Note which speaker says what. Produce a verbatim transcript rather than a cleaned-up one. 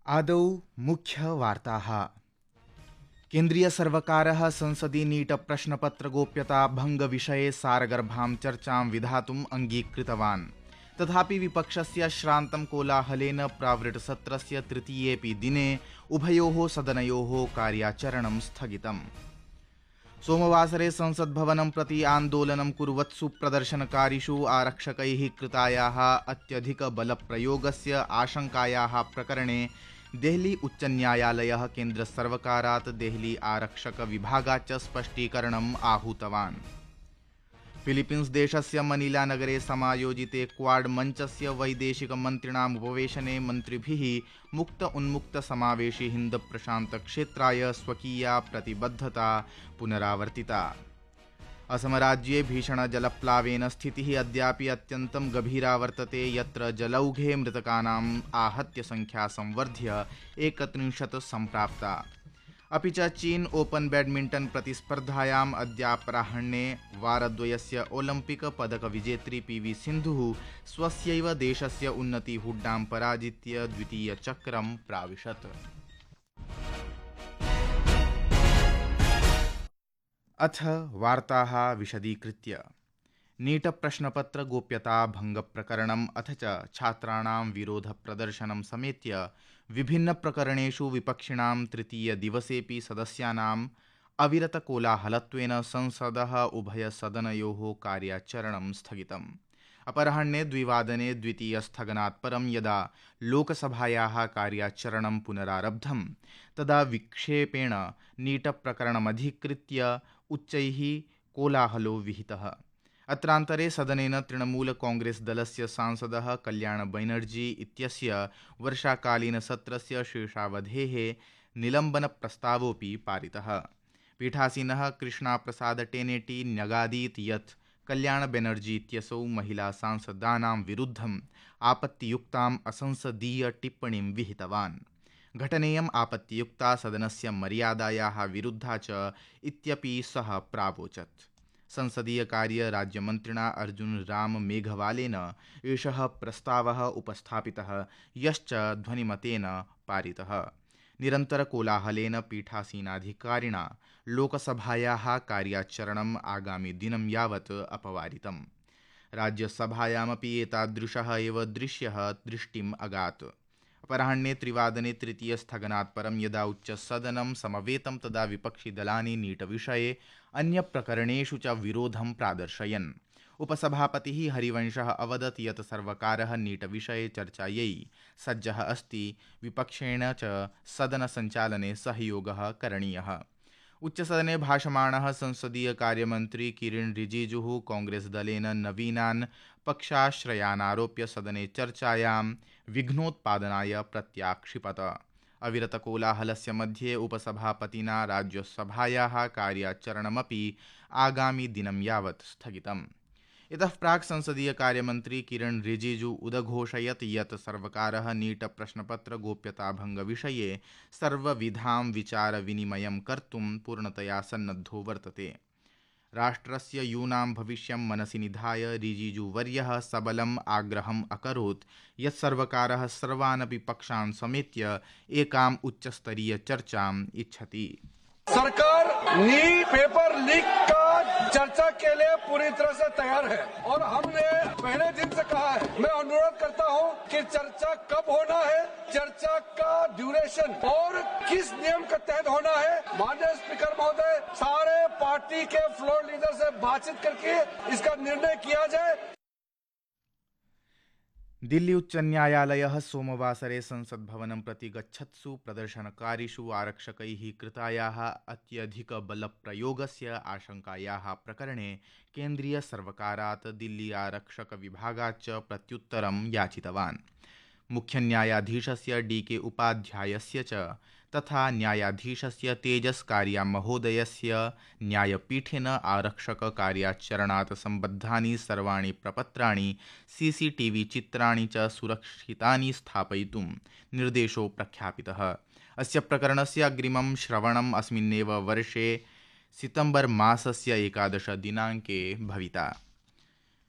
Speaker 1: आदौ मुख्यवार्ताः। केन्द्रीयसर्वकारः संसदि नीट प्रश्नपत्रगोप्यता भङ्गविषये सारगर्भां चर्चां विधातुम् अङ्गीकृतवान्। तथापि विपक्षस्य श्रान्तं कोलाहलेन प्रावृट्सत्रस्य तृतीयेऽपि दिने उभयोः सदनयोः कार्याचरणं स्थगितम्। सोमवासरे संसद्भवनं प्रति आन्दोलनं कुर्वत्सु प्रदर्शनकारिषु आरक्षकैः कृतायाः अत्यधिकबलप्रयोगस्य आशङ्कायाः प्रकरणे देहली उच्चन्यायालयः केन्द्रसर्वकारात् देहली आरक्षकविभागाच्च स्पष्टीकरणम् आहूतवान्। फिलीपीन्स् देशस्य मनीलानगरे समायोजिते क्वाड मञ्चस्य वैदेशिकमन्त्रिणाम् उपवेशने मन्त्रिभिः मुक्त उन्मुक्त समावेशि हिन्द प्रशान्त क्षेत्राय स्वकीया प्रतिबद्धता पुनरावर्तिता। असमराज्ये भीषणजलप्लावेन स्थितिः अद्यापि अत्यन्तं गभीरा वर्तते, यत्र जलौघे मृतकानाम् आहत्य संख्या संवर्ध्य एकत्रिंशत् सम्प्राप्ता। अपि च चीन open badminton प्रतिस्पर्धायाम् अद्यापराह्णे वारद्वयस्य Olympic पदकविजेत्री P V सिन्धुः स्वस्यैव देशस्य उन्नति हुड्डां पराजित्य द्वितीयचक्रं प्राविशत्। अथ वार्ताः विशदीकृत्य। नीट प्रश्नपत्र गोप्यता भंग प्रकरणम् अथ च छात्राणां विरोध प्रदर्शनं समेत्य विभिन्न प्रकरणेषु विपक्षिणां तृतीय दिवसेऽपि सदस्यानाम् अविरत कोलाहलत्वेन संसदः उभय सदनयोः कार्याचरणं स्थगितम्। अपराह्णे द्विवादने द्वितीय स्थगनात् परं यदा लोकसभायाः कार्याचरणं पुनरारब्धं तदा विक्षेपेण नीट प्रकरणमधिकृत्य उच्चैः कोलाहलो विहितः। अत्रान्तरे सदनेन तृणमूल कांग्रेस दलस्य सांसदः कल्याण बैनर्जी इत्यस्य वर्षाकालीनसत्रस्य शेषावधेः निलम्बनप्रस्तावोऽपि पारितः। पीठासीनः कृष्णाप्रसाद टेनेटी न्यगादीत् यत् कल्याण बैनर्जी इत्यसौ महिला सांसदानां विरुद्धम् आपत्तियुक्ताम् असंसदीय टिप्पणीं विहितवान्। घटनेयम् आपत्तियुक्ता सदनस्य मर्यादायाः विरुद्धा च इत्यपि सः प्रावोचत्। संसदीय कार्य राज्यमन्त्रिणा अर्जुन राम मेघवालेन एषः प्रस्तावः उपस्थापितः, यश्च ध्वनिमतेन पारितः। निरन्तरकोलाहलेन पीठासीनाधिकारिणा लोकसभायाः कार्याचरणम् आगामिदिनं यावत् अपवारितम्। राज्यसभायामपि एतादृशः एव दृश्यः दृष्टिम् अगात्। अपराह्णे त्रिवादने तृतीय स्थगनात् परं यदा उच्चसदनं समवेतं तदा विपक्षिदलानि नीटविषये अन्यप्रकरणेषु च विरोधं प्रादर्शयन्। उपसभापतिः हरिवंशः अवदत् यत् सर्वकारः नीटविषये चर्चायै सज्जः अस्ति, विपक्षेण च सदनसञ्चालने सहयोगः करणीयः। उच्चसदने भाषमाणः संसदीय कार्यमन्त्री किरेन रिजिजुः कांग्रेसदलेन नवीनान् पक्षाश्रयानारोप्य सदने चर्चायां विघ्नोत्पादनाय प्रत्याक्षिपत। अविरतकोलाहलस्य मध्ये उपसभापतिना राज्यसभायाः कार्याचरणमपि आगामि दिनं यावत् स्थगितम्। इतः प्राक् संसदीय कार्यमन्त्री किरेन रिजिजु उदघोषयत् यत् सर्वकारः नीट प्रश्नपत्र गोप्यताभङ्गविषये सर्वविधां विचारविनिमयं कर्तुं पूर्णतया सन्नद्धो वर्तते। राष्ट्रस्य यूनां भविष्यं मनसि निधाय रिजिजुवर्यः सबलम् आग्रहम् अकरोत् यत् सर्वकारः सर्वानपि पक्षान् समेत्य एकाम् उच्चस्तरीयचर्चाम् इच्छति।
Speaker 2: सरकार नीट पेपर लीक का चर्चा के लिए पूरी तरह से तैयार है और हमने पहले दिन से कहा है, मैं अनुरोध करता हूं कि चर्चा कब होना है, चर्चा का ड्यूरेशन और किस नियम के तहत होना है। माननीय स्पीकर महोदय, सारे पार्टी के फ्लोर लीडर से बातचीत करके इसका निर्णय किया जाए।
Speaker 1: दिल्ली उच्चन्यायालयः सोमवासरे संसद्भवनं प्रति गच्छत्सु प्रदर्शनकारिषु आरक्षकैः कृतायाः अत्यधिकबलप्रयोगस्य आशङ्कायाः प्रकरणे केन्द्रीयसर्वकारात् दिल्ली आरक्षकविभागाच्च प्रत्युत्तरं याचितवान्। मुख्यन्यायाधीशस्य डी के उपाध्यायस्य च तथा न्यायाधीशस्य तेजस कारिया महोदयस्य न्यायपीठेन आरक्षककार्याचरणात् सम्बद्धानि सर्वाणि प्रपत्राणि सीसीटीवी चित्राणि च सुरक्षितानि स्थापयितुं निर्देशो प्रख्यापितः। अस्य प्रकरणस्य अग्रिमं श्रवणम् अस्मिन्नेव वर्षे सितम्बर मासस्य एकादश दिनाङ्के भविता।